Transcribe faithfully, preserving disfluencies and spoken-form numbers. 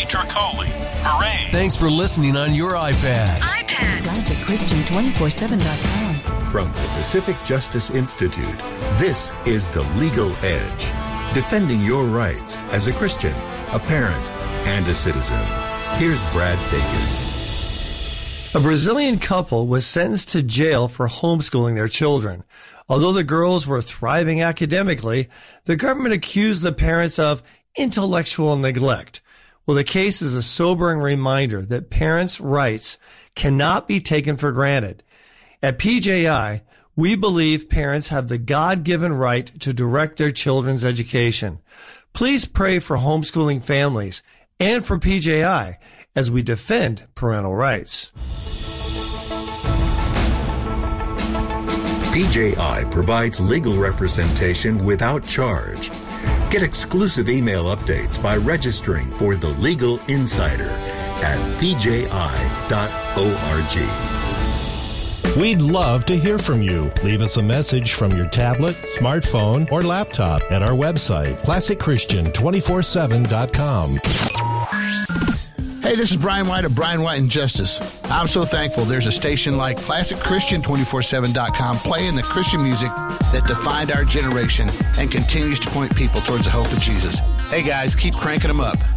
Tricoli. Hooray! Thanks for listening on your iPad. iPad. Classic Christian two four seven dot com. From the Pacific Justice Institute, this is The Legal Edge, defending your rights as a Christian, a parent, and a citizen. Here's Brad Dacus. A Brazilian couple was sentenced to jail for homeschooling their children. Although the girls were thriving academically, the government accused the parents of intellectual neglect. Well, the case is a sobering reminder that parents' rights cannot be taken for granted. At P J I, we believe parents have the God-given right to direct their children's education. Please pray for homeschooling families and for P J I as we defend parental rights. P J I provides legal representation without charge. Get exclusive email updates by registering for The Legal Insider at p j i dot org. We'd love to hear from you. Leave us a message from your tablet, smartphone, or laptop at our website, classic christian two four seven dot com. Hey, this is Brian White of Brian White and Justice. I'm so thankful there's a station like classic christian two four seven dot com playing the Christian music that defined our generation and continues to point people towards the hope of Jesus. Hey, guys, keep cranking them up.